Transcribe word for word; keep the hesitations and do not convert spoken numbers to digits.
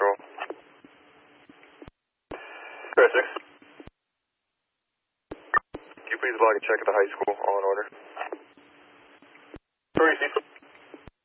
Patrol. Square six. Can you please log a check at the high school, all in order?